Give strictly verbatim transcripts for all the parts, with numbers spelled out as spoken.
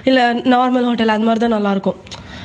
இல்லை normal hotel அந்த மாதிரி தான் நல்லாயிருக்கும்.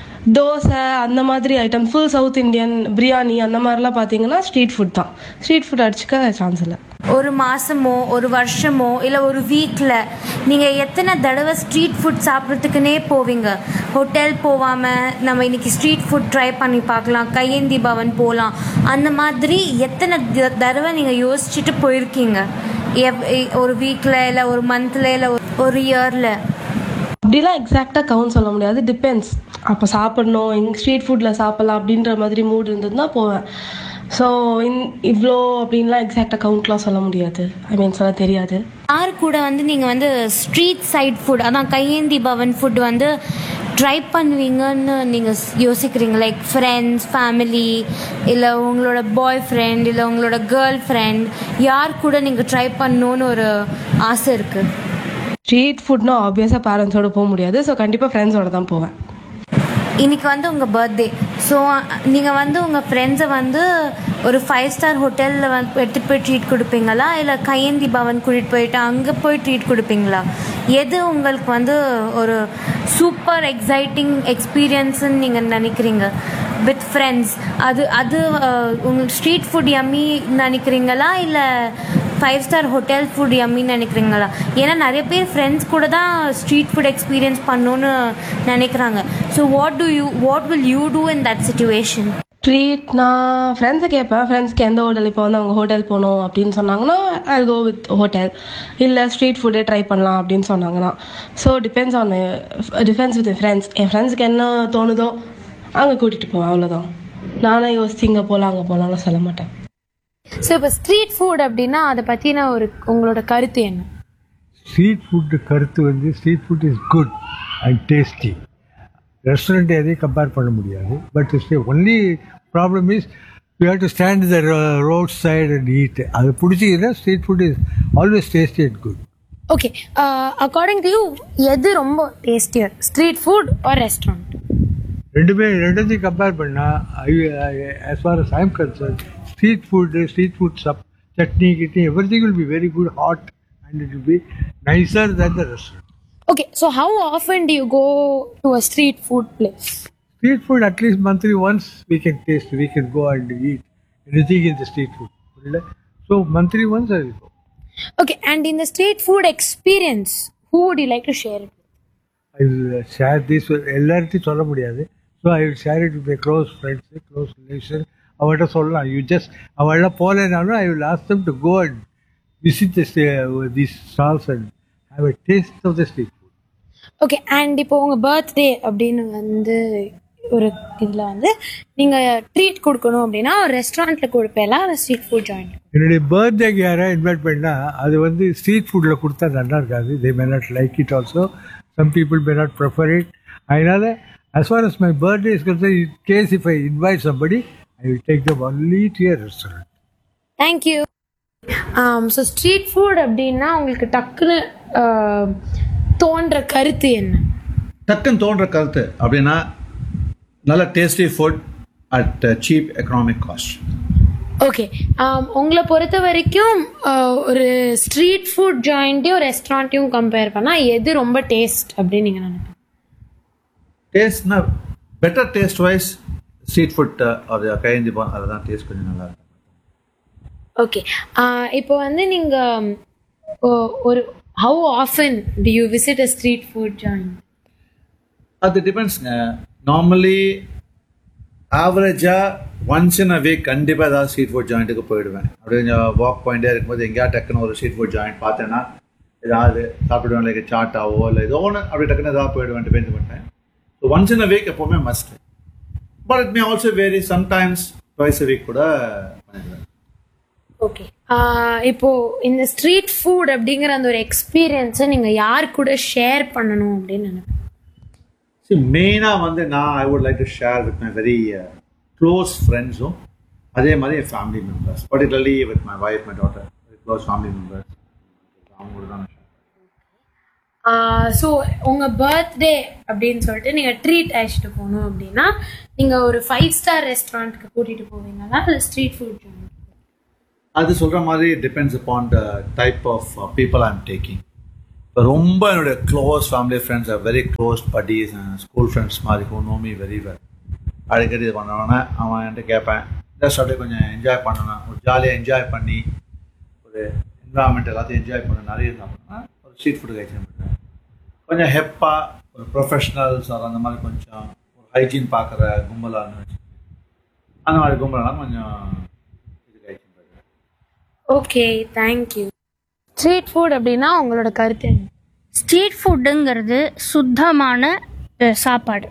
தோசை அந்த மாதிரி item, full south Indian biryani அந்த மாதிரிலாம் பார்த்தீங்கன்னா ஸ்ட்ரீட் ஃபுட் தான். ஸ்ட்ரீட் ஃபுட் அடிச்சுக்க சான்ஸ் இல்லை. ஒரு மாதமோ ஒரு வருஷமோ இல்லை ஒரு வீக்கில் நீங்கள் எத்தனை தடவை ஸ்ட்ரீட் ஃபுட் சாப்பிட்றதுக்குன்னே போவீங்க? ஹோட்டல் போகாமல் நம்ம இன்றைக்கி ஸ்ட்ரீட் ஃபுட் ட்ரை பண்ணி பார்க்கலாம், கையேந்தி பவன் போகலாம், அந்த மாதிரி எத்தனை தடவை நீங்கள் யோசிச்சுட்டு போயிருக்கீங்க எவ் ஒரு வீக்கில் இல்லை ஒரு மந்தில் இல்லை ஒரு இயரில்? அப்படிலாம் எக்ஸாக்டாக கவுண்ட் சொல்ல முடியாது, டிபெண்ட்ஸ். அப்போ சாப்பிட்ணும், எங்கள் ஸ்ட்ரீட் ஃபுட்டில் சாப்பிட்லாம் அப்படின்ற மாதிரி மூட் இருந்ததுன்னா போவேன். ஸோ இன் இவ்வளோ அப்படின்லாம் எக்ஸாக்டாக கவுண்ட்லாம் சொல்ல முடியாது, ஐ மீன் சொல்ல தெரியாது. யார் கூட வந்து நீங்கள் வந்து ஸ்ட்ரீட் சைட் ஃபுட், அதான் கையேந்தி பவன் ஃபுட் வந்து ட்ரை பண்ணுவீங்கன்னு நீங்கள் யோசிக்கிறீங்க? லைக் ஃப்ரெண்ட்ஸ், ஃபேமிலி, இல்லை உங்களோட பாய் ஃப்ரெண்ட், இல்லை உங்களோட கேர்ள் ஃப்ரெண்ட், யார் கூட நீங்கள் ட்ரை பண்ணணுன்னு ஒரு ஆசை இருக்குது? ஸ்ட்ரீட் ஃபுட்னா ஆப்வியஸாக பேரண்ட்ஸோடு போக முடியாது, ஸோ கண்டிப்பாக ஃப்ரெண்ட்ஸோடு தான் போவேன். இன்றைக்கி வந்து உங்கள் பர்த்டே, ஸோ நீங்கள் வந்து உங்கள் ஃப்ரெண்ட்ஸை வந்து ஒரு ஃபைவ் ஸ்டார் ஹோட்டலில் வந்து எடுத்துகிட்டு போய் ட்ரீட் கொடுப்பீங்களா, இல்லை கையேந்தி பவன் கூட்டிகிட்டு போயிட்டு அங்கே போய் ட்ரீட் கொடுப்பீங்களா? எது உங்களுக்கு வந்து ஒரு சூப்பர் எக்ஸைட்டிங் எக்ஸ்பீரியன்ஸுன்னு நீங்கள் நினைக்கிறீங்க வித் ஃப்ரெண்ட்ஸ்? அது அது உங்களுக்கு ஸ்ட்ரீட் ஃபுட் யம்மி நினைக்கிறீங்களா, இல்லை ஃபைவ் ஸ்டார் ஹோட்டல் ஃபுட் யம்மின்னு நினைக்கிறீங்களா? ஏன்னா நிறைய பேர் ஃப்ரெண்ட்ஸ் கூட தான் ஸ்ட்ரீட் ஃபுட் எக்ஸ்பீரியன்ஸ் பண்ணணுன்னு நினைக்கிறாங்க. So what to you what will you two in that situation? Treat நான் ஃப்ரெண்ட்ஸை கேட்பேன், ஃப்ரெண்ட்ஸ்க்கு எந்த ஹோட்டல் இப்போ வந்து அவங்க ஹோட்டல் போகணும் அப்படின்னு சொன்னாங்கன்னா ஐ கோ வித் ஹோட்டல், இல்லை ஸ்ட்ரீட் ஃபுட்டே ட்ரை பண்ணலாம் அப்படின்னு சொன்னாங்கன்னா. So depends on depends with friends. என் ஃப்ரெண்ட்ஸுக்கு என்ன தோணுதோ அங்கே கூட்டிகிட்டு போவேன், அவ்வளோதான். நானே யோசிச்சு இங்கே போகலாம் அங்கே போகலாம்னு சொல்ல மாட்டேன். ஸோ இப்போ ஸ்ட்ரீட் ஃபுட் அப்படின்னா அதை பற்றின ஒரு உங்களோட கருத்து என்ன? ஸ்ட்ரீட் ஃபுட்டு கருத்து வந்து street food is good and tasty. Restaurant எதையும் கம்பேர் பண்ண முடியாது. But only problem is you have to stand the road side and eat. அது பிடிச்சிங்கன்னா street food is always tasty and good. Okay, according to you எது ரொம்ப tastier, street food R restaurant? ரெண்டுமே ரெண்டுத்தையும் compare பண்ணால் as far as I'm concerned, street food, street food sub, chutney, kitney, everything will be very good, hot, and it will be nicer than the restaurant. Okay, so how often do you go to a street food place? Street food at least monthly once we can taste, we can go and eat anything in the street food. So monthly once I will go. Okay, and in the street food experience, who would you like to share it with? I will share this with எல்லார்ட்டையும் சொல்ல முடியாது. So I will share it with my close friends, close relations. அவள்கிட்ட சொல்லலாம், you just அவள்லாம் போகலனாலும் I will ask them to go and visit this, uh, these stalls and have a taste of the street food. Okay, and இப்போ உங்கள் birthday அப்படின்னு வந்து ஒரு இதில் வந்து நீங்கள் ட்ரீட் கொடுக்கணும் அப்படின்னா ஒரு ரெஸ்டாரண்ட்டில் கொடுப்பேங்களா, இல்லை ஸ்ட்ரீட் ஃபுட் ஜாயிண்ட்? என்னுடைய பர்த்டேக்கு யாராவது இன்வைட் பண்ணால் அது வந்து ஸ்ட்ரீட் ஃபுட்டில் கொடுத்தா நல்லா இருக்காது. தே may not like it also, some people may not prefer it. அதனால் as far as my birthday is concerned, in case if I invite somebody, I will take them only to a restaurant. Thank you. Um, so street food அப்படின்னா உங்களுக்கு டக்குன்னு தோன்ற கருத்து என்ன? டக்குன்னு தோன்ற கருத்து அப்படின்னா நல்ல tasty food at cheap economic cost. Okay, உங்களை பொறுத்த வரைக்கும் ஒரு ஸ்ட்ரீட் ஃபுட் ஜாயிண்ட்டையும் ரெஸ்டாரண்ட்டையும் கம்பேர் பண்ணால் எது ரொம்ப டேஸ்ட் அப்படின்னு நீங்கள் நினைப்பீங்க? டேஸ்ட்னா better taste wise street food அது கையேந்தி பவன், அதுதான் டேஸ்ட் கொஞ்சம் நல்லா இருக்கும். ஓகே, இப்போ வந்து நீங்கள் ஒரு how often to you visit a street food joint? அது டிபெண்ட்ஸ்ங்க. நார்மலி ஆவரேஜாக ஒன்ஸ் இன் அ வீக் கண்டிப்பாக ஏதாவது ஸ்ட்ரீட் ஃபுட் ஜாயிண்ட்டுக்கு போயிடுவேன். அப்படியே கொஞ்சம் வாக் பாயிண்டே இருக்கும்போது எங்கேயா டக்குன்னு ஒரு ஸ்ட்ரீட் ஃபுட் ஜாயிண்ட் பார்த்தேன்னா ஏதாவது சாப்பிடுவேன், லைக் சாட்டாவோ இல்லை ஏதோ ஒன்று அப்படி டக்குன்னு ஏதாவது போயிடுவேன், டிபெண்ட் பண்ணேன். So once in a week எப்போவுமே must. But it may also vary, sometimes twice a week கூட பண்ணிடுவேன். ஓகே, இப்போ இந்த ஸ்ட்ரீட் ஃபுட் அப்படிங்கிற அந்த ஒரு எக்ஸ்பீரியன்ஸை நீங்கள் யார் கூட ஷேர் பண்ணணும் அப்படின்னு நினைப்பேன்? ஸோ மெயினாக வந்து நான் I would like to share with my very close ஃப்ரெண்ட்ஸும் அதே மாதிரி என் family members, particularly with my wife, my daughter, close family members, அவங்க தான். ஸோ உங்கள் பர்த்டே அப்படின்னு சொல்லிட்டு நீங்கள் ட்ரீட் அழைச்சிட்டு போகணும் அப்படின்னா நீங்கள் ஒரு ஃபைவ் ஸ்டார் ரெஸ்டாரண்ட்டுக்கு கூட்டிகிட்டு போவீங்களா, இல்லை ஸ்ட்ரீட் ஃபுட்? அது சொல்கிற மாதிரி depends upon the type of people I am taking. ரொம்ப என்னுடைய close family friends very close buddies school friends மாதிரி who know me very well. அடிக்கடி இது பண்ணோன்னே அவன் என்கிட்ட கேட்பேன், ஜஸ்ட் அப்படியே கொஞ்சம் என்ஜாய் பண்ணணும், ஒரு ஜாலியாக என்ஜாய் பண்ணி ஒரு என்வரான்மெண்ட் எல்லாத்தையும் என்ஜாய் பண்ண நிறைய சாப்பிட்ணுன்னா ஒரு ஸ்ட்ரீட் ஃபுட்டு கைச்சு பண்ணுறேன். கொஞ்சம் ஹெப்பாக ஒரு ப்ரொஃபஷ்னல்ஸ் அந்த மாதிரி கொஞ்சம் ஒரு ஹைஜீன் பார்க்குற கும்பலான்னு வச்சு அந்த மாதிரி கும்பலாம் கொஞ்சம் இது கைச்சு பண்ணுறேன். Okay, thank you. ஸ்ட்ரீட் ஃபுட் அப்படின்னா உங்களோட கருத்து என்ன? ஸ்ட்ரீட் ஃபுட்டுங்கிறது சுத்தமான அஹ், சாப்பாடு.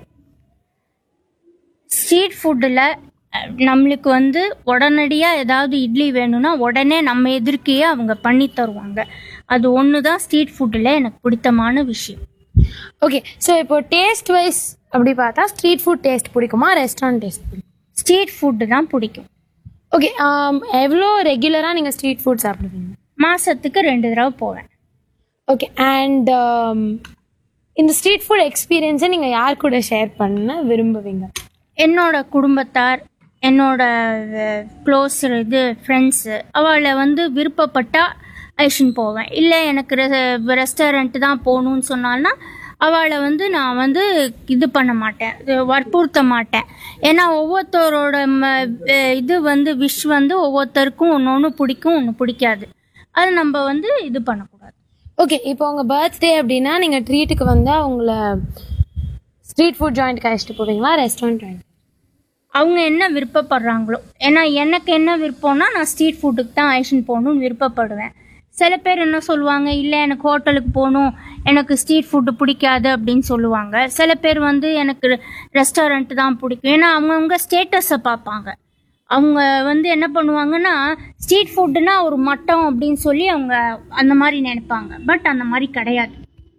ஸ்ட்ரீட் ஃபுட்டில் நம்மளுக்கு வந்து உடனடியாக ஏதாவது இட்லி வேணும்னா உடனே நம்ம எதிர்க்கையே அவங்க பண்ணி தருவாங்க. அது ஒன்று தான் ஸ்ட்ரீட் ஃபுட்டில் எனக்கு பிடித்தமான விஷயம். ஓகே, ஸோ இப்போ டேஸ்ட் வைஸ் அப்படி பார்த்தா ஸ்ட்ரீட் ஃபுட் டேஸ்ட் பிடிக்குமா, ரெஸ்டாரண்ட் டேஸ்ட் பிடிக்கும்? ஸ்ட்ரீட் ஃபுட்டு தான் பிடிக்கும். ஓகே, எவ்வளோ ரெகுலராக நீங்கள் ஸ்ட்ரீட் ஃபுட் சாப்பிடுவீங்க? மாதத்துக்கு ரெண்டு தடவை போவேன். ஓகே, அண்ட் இந்த ஸ்ட்ரீட் ஃபுட் எக்ஸ்பீரியன்ஸை நீங்கள் யார் கூட ஷேர் பண்ண விரும்புவீங்க? என்னோட குடும்பத்தார், என்னோட க்ளோஸ் இது ஃப்ரெண்ட்ஸு, அவளை வந்து விருப்பப்பட்டால் அழைச்சின்னு போவேன். இல்லை எனக்கு ரெஸ்டாரண்ட்டு தான் போகணுன்னு சொன்னால்னா அவளை வந்து நான் வந்து இது பண்ண மாட்டேன், வற்புறுத்த மாட்டேன். ஏன்னா ஒவ்வொருத்தரோட ம இது வந்து விஷ் வந்து ஒவ்வொருத்தருக்கும் ஒன்று ஒன்று பிடிக்கும், ஒன்று பிடிக்காது. அது நம்ம வந்து இது பண்ணக்கூடாது. ஓகே, இப்போ உங்கள் பர்த்டே அப்படின்னா நீங்கள் ட்ரீட்டுக்கு வந்து அவங்கள ஸ்ட்ரீட் ஃபுட் ஜாயிண்ட்டுக்கு அழைச்சிட்டு போவீங்களா, ரெஸ்டாரண்ட் ஜாயிண்ட்? அவங்க என்ன விருப்பப்படுறாங்களோ. ஏன்னா எனக்கு என்ன விருப்பம்னா நான் ஸ்ட்ரீட் ஃபுட்டுக்கு தான் அழைச்சின்னு போகணுன்னு விருப்பப்படுவேன். சில பேர் என்ன சொல்லுவாங்க, இல்லை எனக்கு ஹோட்டலுக்கு போகணும், எனக்கு ஸ்ட்ரீட் ஃபுட்டு பிடிக்காது அப்படின்னு சொல்லுவாங்க. சில பேர் வந்து எனக்கு ரெஸ்டாரண்ட்டு தான் பிடிக்கும். ஏன்னா அவங்கவுங்க ஸ்டேட்டஸை பார்ப்பாங்க. அவங்க வந்து என்ன பண்ணுவாங்கன்னா ஸ்ட்ரீட் ஃபுட்டுனா ஒரு மட்டம் அப்படின்னு சொல்லி அவங்க அந்த மாதிரி நினைப்பாங்க. பட் அந்த மாதிரி கிடையாது.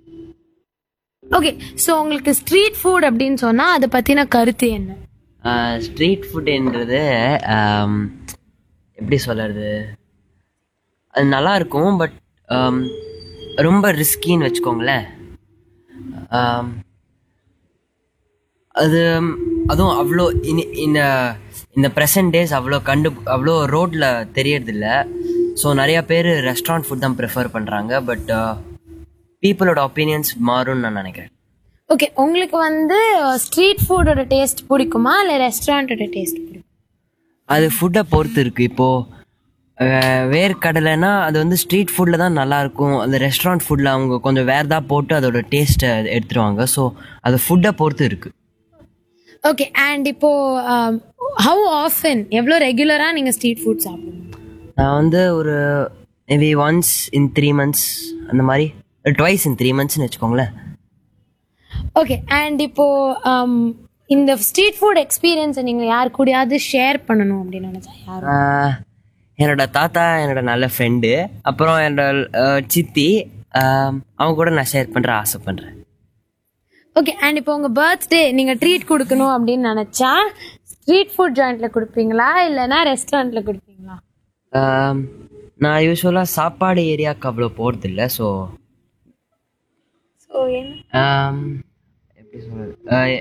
ஓகே, ஸோ உங்களுக்கு ஸ்ட்ரீட் ஃபுட் அப்படின்னு சொன்னால் அதை பற்றின கருத்து என்ன? ஸ்ட்ரீட் ஃபுட்டுன்றது எப்படி சொல்கிறது, அது நல்லா இருக்கும். பட் ரொம்ப ரிஸ்கின்னு வச்சுக்கோங்களேன். ஆம், அது அதுவும் அவ்வளோ இனி இந்த இந்த ப்ரெசன்ட் டேஸ் அவ்வளோ கண்டு அவ்வளோ ரோட்டில் தெரியறதில்ல. ஸோ நிறையா பேர் ரெஸ்டாரண்ட் ஃபுட் தான் ப்ரிஃபர் பண்ணுறாங்க. பட் பீப்புளோட ஒப்பீனியன்ஸ் மாறும்னு நான் நினைக்கிறேன். ஓகே, உங்களுக்கு வந்து ஸ்ட்ரீட் ஃபுட்டோட டேஸ்ட் பிடிக்குமா இல்லை ரெஸ்டாரண்ட்டோட டேஸ்ட் பிடிக்கும்? அது ஃபுட்டை பொறுத்து இருக்குது. இப்போது வேர்க்கடலைன்னா அது வந்து ஸ்ட்ரீட் ஃபுட்டில் தான் நல்லாயிருக்கும். அந்த ரெஸ்டாரண்ட் ஃபுட்டில் அவங்க கொஞ்சம் வேறு தான் போட்டு அதோட டேஸ்ட்டை எடுத்துருவாங்க. ஸோ அது ஃபுட்டை பொறுத்து இருக்குது. ஓகே, அண்ட் இப்போது ஹவு ஆஃபன், எவ்வளோ ரெகுலராக நீங்கள் ஸ்ட்ரீட் ஃபுட் சாப்பிடுவீங்க? நான் வந்து ஒரு maybe once in three months அந்த மாதிரி, ட்வைஸ் இன் த்ரீ மந்த்ஸ்னு வச்சுக்கோங்களேன். ஓகே, அண்ட் இப்போது இந்த ஸ்ட்ரீட் ஃபுட் எக்ஸ்பீரியன்ஸை நீங்கள் யார் கூடயாவது ஷேர் பண்ணணும் அப்படின்னு நினச்சா யார்? என்னோட தாத்தா என்னோட நல்ல ஃப்ரெண்டு, அப்புறம் என்னோட சித்தி, அவங்க கூட நான் ஷேர் பண்ணுற ஆசைப்படுறேன். ஓகே, அண்ட் இப்போ உங்கள் பர்த்டே நீங்கள் ட்ரீட் கொடுக்கணும் அப்படின்னு நினச்சா ஸ்ட்ரீட் ஃபுட் ஜாயிண்ட்டில் கொடுப்பீங்களா இல்லைனா ரெஸ்டாரண்ட்டில் கொடுப்பீங்களா? நான் யூஸ்வலாக சாப்பாடு ஏரியாவுக்கு அவ்வளோ போகிறதில்ல. ஸோ ஸோ என்ன எப்படி சொல்கிறது,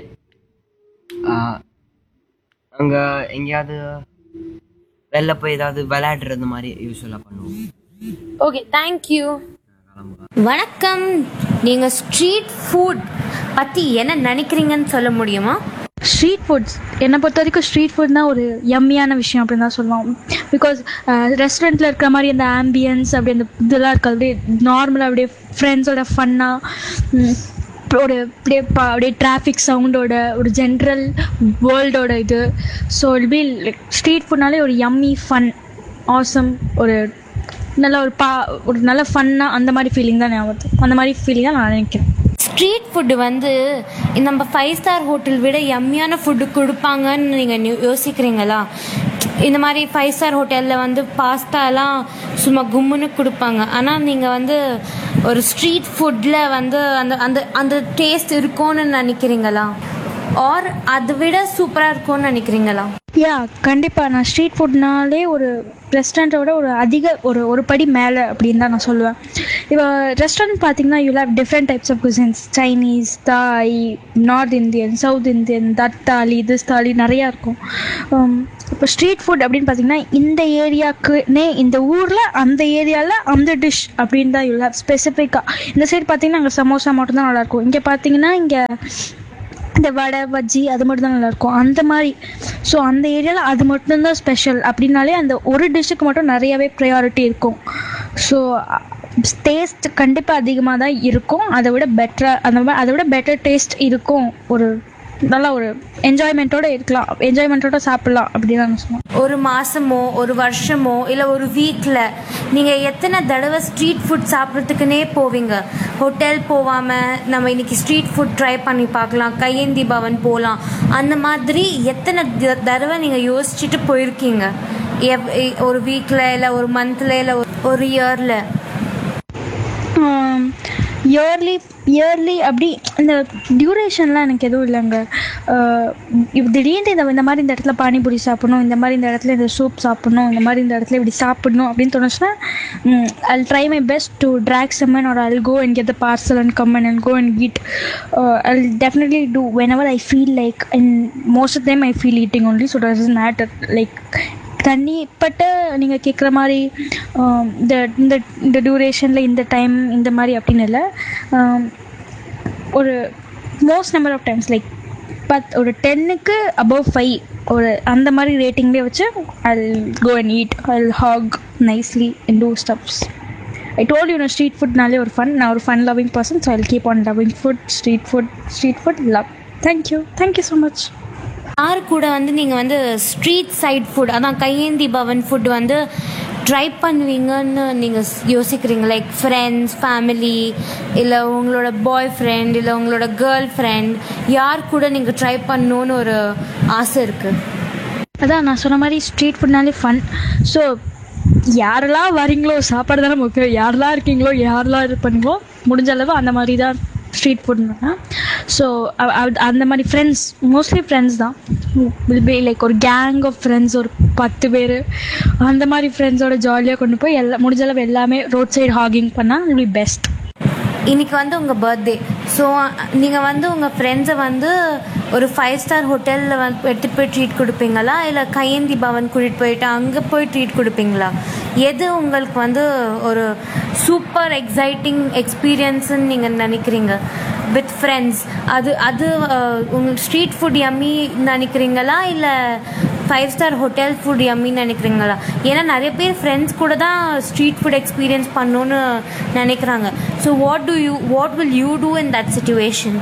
அங்கே எங்கேயாவது வெளில போய் ஏதாவது விளையாடுறது மாதிரி யூஸ்வலாக பண்ணுவோம். Okay, thank you. வணக்கம். நீங்கள் ஸ்ட்ரீட் ஃபுட் பற்றி என்ன நினைக்கிறீங்கன்னு சொல்ல முடியுமா? ஸ்ட்ரீட் ஃபுட்ஸ் என்னை பொறுத்த வரைக்கும் ஸ்ட்ரீட் ஃபுட்னா ஒரு யம்மியான விஷயம் அப்படின்னு தான் சொல்லுவோம். பிகாஸ் ரெஸ்டாரண்ட்டில் இருக்கிற மாதிரி அந்த ஆம்பியன்ஸ் அப்படி அந்த இதெல்லாம் இருக்காது. அப்படியே நார்மலாக அப்படியே ஃப்ரெண்ட்ஸோட ஃபன்னாக ஒரு அப்படியே பா அப்படியே டிராஃபிக் சவுண்டோட ஒரு ஜென்ரல் வேர்ல்டோட இது. So it be like street ஃபுட்னாலே ஒரு யம்மி ஃபன் ஆசம், ஒரு நல்ல ஒரு பா ஒரு நல்ல ஃபன்னாக அந்த மாதிரி ஃபீலிங் தான் ஞாபகம், அந்த மாதிரி ஃபீலிங் தான் நான் நினைக்கிறேன். ஸ்ட்ரீட் ஃபுட்டு வந்து நம்ம ஃபைவ் ஸ்டார் ஹோட்டல் விட யம்மியான ஃபுட்டு கொடுப்பாங்கன்னு நீங்கள் யோசிக்கிறீங்களா? இந்த மாதிரி ஃபைவ் ஸ்டார் ஹோட்டலில் வந்து பாஸ்தாலாம் சும்மா கும்முன்னு கொடுப்பாங்க. ஆனால் நீங்கள் வந்து ஒரு ஸ்ட்ரீட் ஃபுட்டில் வந்து அந்த அந்த அந்த டேஸ்ட் இருக்கும்னு நினைக்கிறீங்களா? ஆர் அதை விட சூப்பராக இருக்கும்னு நினைக்கிறீங்களா? யா, கண்டிப்பாக. நான் ஸ்ட்ரீட் ஃபுட்னாலே ஒரு ரெஸ்டாரண்ட்டோட ஒரு அதிக ஒரு ஒரு படி மேலே அப்படின்னு தான் நான் சொல்லுவேன். இப்போ ரெஸ்டாரண்ட் பார்த்தீங்கன்னா you have different types of cuisines, Chinese, தாய், north Indian, south Indian, that தாலி, திஸ் தாலி நிறையா இருக்கும். இப்போ ஸ்ட்ரீட் ஃபுட் அப்படின்னு பார்த்தீங்கன்னா இந்த ஏரியாவுக்குனே இந்த ஊரில் அந்த ஏரியாவில் அந்த டிஷ் அப்படின்னு தான் இல்லை ஸ்பெசிஃபிக்காக. இந்த சைடு பார்த்தீங்கன்னா அங்கே சமோசா மட்டும்தான் நல்லாயிருக்கும், இங்கே பார்த்தீங்கன்னா இங்கே இந்த வடை பஜ்ஜி அது மட்டும் தான் நல்லாயிருக்கும் அந்த மாதிரி. ஸோ அந்த ஏரியாவில் அது மட்டும்தான் ஸ்பெஷல் அப்படின்னாலே அந்த ஒரு டிஷ்ஷுக்கு மட்டும் நிறையாவே ப்ரையாரிட்டி இருக்கும். ஸோ டேஸ்ட் கண்டிப்பாக அதிகமாக தான் இருக்கும், அதை விட பெட்டராக அந்த மாதிரி அதை விட பெட்டர் டேஸ்ட் இருக்கும். ஒரு நல்லா ஒரு என்ஜாய்மெண்ட்டோடு இருக்கலாம், என்ஜாய்மெண்ட்டோட சாப்பிட்லாம் அப்படின்னு தான் சொல்லுவோம். ஒரு மாதமோ ஒரு வருஷமோ இல்லை ஒரு வீக்கில் நீங்கள் எத்தனை தடவை ஸ்ட்ரீட் ஃபுட் சாப்பிட்றதுக்குன்னே போவீங்க? ஹோட்டல் போகாமல் நம்ம இன்றைக்கி ஸ்ட்ரீட் ஃபுட் ட்ரை பண்ணி பார்க்கலாம், கையேந்தி பவன் போகலாம், அந்த மாதிரி எத்தனை த- தடவை நீங்கள் யோசிச்சுட்டு போயிருக்கீங்க? எவ் ஒரு வீக்கில் இல்லை ஒரு மந்தில் இல்லை ஒரு இயரில்? இயர்லி இயர்லி அப்படி இந்த டியூரேஷன்லாம் எனக்கு எதுவும் இல்லைங்க. இப்போ திடீர்னு இந்த இந்த மாதிரி இந்த இடத்துல பானிபூரி சாப்பிடணும், இந்த மாதிரி இந்த இடத்துல இந்த சூப் சாப்பிடணும், இந்த மாதிரி இந்த இடத்துல இப்படி சாப்பிடணும் அப்படின்னு தோணுச்சுன்னா I'll try my best to drag someone, or I'll go and get the parcel and come in and go and eat. uh, I'll definitely do whenever I feel like, and most of them I feel eating only, so it doesn't matter. Like தனிப்பட்ட நீங்கள் கேட்குற மாதிரி இந்த இந்த இந்த டியூரேஷனில் இந்த time இந்த மாதிரி அப்படின்னு இல்லை. ஒரு most number of times like பத் ஒரு டென்னுக்கு அபவ் ஃபைவ் ஒரு அந்த மாதிரி ரேட்டிங்லேயே வச்சு I'll go and eat, I'll hug nicely and do stuffs. I told you, street ஃபுட்னாலே ஒரு ஃபன், நான் ஒரு fun loving person, so I'll keep on loving food, street food, street food love. Thank you, thank you so much. யார் கூட வந்து நீங்கள் வந்து street side food, அதான் கையேந்தி பவன் ஃபுட் வந்து ட்ரை பண்ணுவீங்கன்னு நீங்கள் யோசிக்கிறீங்க? லைக் ஃப்ரெண்ட்ஸ், ஃபேமிலி, இல்லை உங்களோட பாய் ஃப்ரெண்ட், இல்லை உங்களோட கேர்ள் ஃப்ரெண்ட், யார் கூட நீங்கள் ட்ரை பண்ணணுன்னு ஒரு ஆசை இருக்குது? அதான் நான் சொன்ன மாதிரி ஸ்ட்ரீட் ஃபுட்னாலே ஃபன். ஸோ யாரெல்லாம் வரீங்களோ சாப்பாடு தானே முக்கியம், யாரெல்லாம் இருக்கீங்களோ யாரெல்லாம் இது பண்ணீங்களோ முடிஞ்ச அளவு அந்த மாதிரி தான் ஸ்ட்ரீட் ஃபுட்னா. ஸோ அந்த மாதிரி ஃப்ரெண்ட்ஸ், மோஸ்ட்லி ஃப்ரெண்ட்ஸ் தான், வில் பி லைக் ஒரு கேங் ஆஃப் ஃப்ரெண்ட்ஸ், ஒரு பத்து பேர் அந்த மாதிரி ஃப்ரெண்ட்ஸோட ஜாலியாக கொண்டு போய் எல்லா முடிஞ்ச அளவு எல்லாமே ரோட் சைடு ஹாகிங் பண்ணால் வில் பி பெஸ்ட். இன்னைக்கு வந்து உங்கள் பர்த்டே, ஸோ நீங்கள் வந்து உங்கள் ஃப்ரெண்ட்ஸை வந்து ஒரு ஃபைவ் ஸ்டார் ஹோட்டலில் வந்து எடுத்துகிட்டு போய் ட்ரீட் கொடுப்பீங்களா, இல்லை கையேந்தி பவன் கூட்டிகிட்டு போயிட்டு அங்கே போய் ட்ரீட் கொடுப்பீங்களா? எது உங்களுக்கு வந்து ஒரு சூப்பர் எக்ஸைட்டிங் எக்ஸ்பீரியன்ஸுன்னு நீங்கள் நினைக்கிறீங்க வித் ஃப்ரெண்ட்ஸ்? அது அது உங்களுக்கு ஸ்ட்ரீட் ஃபுட் யம்மி நினைக்கிறீங்களா, இல்லை ஃபைவ் ஸ்டார் ஹோட்டல் ஃபுட் யம்மின்னு நினைக்கிறீங்களா? ஏன்னா நிறைய பேர் ஃப்ரெண்ட்ஸ் கூட தான் ஸ்ட்ரீட் ஃபுட் எக்ஸ்பீரியன்ஸ் பண்ணணுன்னு நினைக்கிறாங்க. So what to you what will you two in that situation?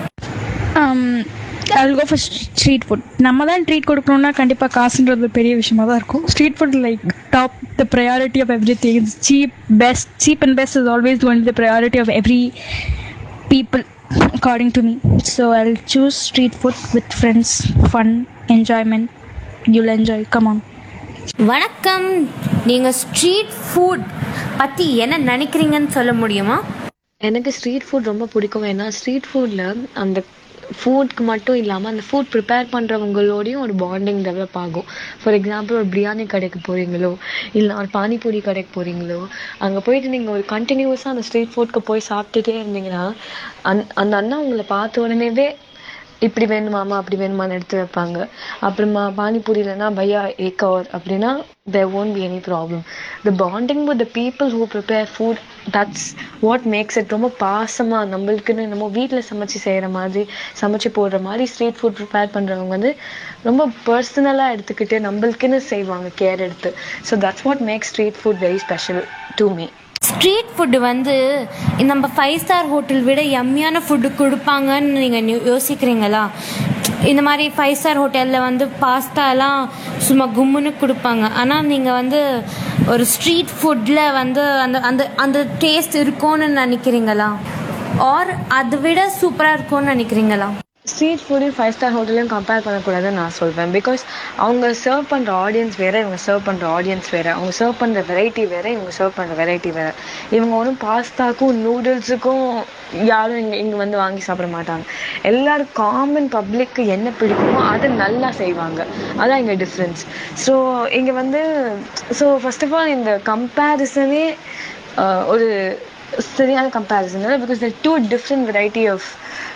I'll go for street food. நம்ம தான் ட்ரீட் கொடுக்கணுன்னா கண்டிப்பாக காசுன்றது பெரிய விஷயமா தான் இருக்கும். Street food like top the priority of every thing. It's cheap best cheap and best is always going to the priority of every people according to me. So I'll choose street food with friends, fun, enjoyment. You'll enjoy, come on. வணக்கம், நீங்கள் street food பற்றி என்ன நினைக்கிறீங்கன்னு சொல்ல முடியுமா? எனக்கு street food ரொம்ப பிடிக்கும். ஏன்னா ஸ்ட்ரீட் ஃபுட்டில் அந்த ஃபுட்க்கு மட்டும் இல்லாமல் அந்த ஃபுட் ப்ரிப்பேர் பண்ணுறவங்களோடையும் ஒரு பாண்டிங் டெவலப் ஆகும். ஃபார் எக்ஸாம்பிள், ஒரு பிரியாணி கடைக்கு போகிறீங்களோ இல்லை ஒரு பானிபூரி கடைக்கு போகிறீங்களோ, அங்கே போயிட்டு நீங்கள் ஒரு கண்டினியூஸாக அந்த ஸ்ட்ரீட் ஃபுட்க்கு போய் சாப்பிட்டுட்டே இருந்தீங்கன்னா அந் அந்த அண்ணா உங்களை பார்த்த உடனேவே இப்படி வேணுமாமா அப்படி வேணுமான்னு எடுத்து வைப்பாங்க. அப்புறமா பானிபூரிலனா பையா ஏக் அவர் அப்படின்னா there won't be any problem. The bonding with the people who prepare food, that's what makes it ரொம்ப பாசமாக நம்மளுக்குன்னு நம்ம வீட்டில் சமைச்சு செய்கிற மாதிரி சமைச்சு போடுற மாதிரி ஸ்ட்ரீட் ஃபுட் ப்ரிப்பேர் பண்ணுறவங்க வந்து ரொம்ப பர்சனலாக எடுத்துக்கிட்டு நம்மளுக்குன்னு செய்வாங்க, கேர் எடுத்து. So that's what makes street food very special to me. Street food வந்து நம்ம ஃபைவ் ஸ்டார் ஹோட்டல் விட யம்மியான ஃபுட்டு கொடுப்பாங்கன்னு நீங்கள் யோசிக்கிறீங்களா? இந்த மாதிரி ஃபைவ் ஸ்டார் ஹோட்டலில் வந்து பாஸ்தாலாம் சும்மா கும்முன்னு கொடுப்பாங்க, ஆனால் நீங்கள் வந்து ஒரு ஸ்ட்ரீட் ஃபுட்டில் வந்து அந்த அந்த அந்த டேஸ்ட் இருக்கும்னு நினைக்கிறீங்களா, ஆர் அதை விட சூப்பராக இருக்கும்னு நினைக்கிறீங்களா? ஸ்ட்ரீட் ஃபுட்டையும் ஃபைவ் ஸ்டார் ஹோட்டலையும் கம்பேர் பண்ணக்கூடாதுன்னு நான் சொல்வேன். பிகாஸ் அவங்க சர்வ் பண்ணுற ஆடியன்ஸ் வேறு, இவங்க சர்வ் பண்ணுற ஆடியன்ஸ் வேறு. அவங்க சர்வ் பண்ணுற வெரைட்டி வேறு, இவங்க சர்வ் பண்ணுற வெரைட்டி வேறு. இவங்க ஒன்றும் பாஸ்தாக்கும் நூடுல்ஸுக்கும் யாரும் இங்கே இங்கே வந்து வாங்கி சாப்பிட மாட்டாங்க. எல்லோரும் காமன் பப்ளிக்கு என்ன பிடிக்குமோ அதை நல்லா செய்வாங்க. அதான் இங்கே டிஃப்ரென்ஸ். ஸோ இங்கே வந்து ஸோ ஃபர்ஸ்ட் ஆஃப் ஆல் இந்த கம்பேரிசனே ஒரு சரியான கம்பேரிசன் இல்லை. Because there two different variety of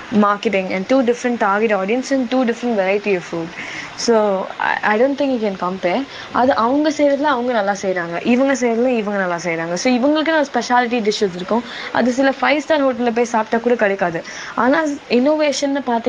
marketing and two different target audience and two different variety of food. So I, I don't think you can compare. அது அவங்க செய்கிறதுல அவங்க நல்லா செய்கிறாங்க, இவங்க செய்கிறதுல இவங்க நல்லா செய்கிறாங்க. ஸோ இவங்களுக்கு நான் ஸ்பெஷாலிட்டி டிஷ்ஷஸ் இருக்கும், அது சில ஃபைவ் ஸ்டார் ஹோட்டலில் போய் சாப்பிட்டா கூட கிடைக்காது. ஆனால் இன்னோவேஷன் பார்த்து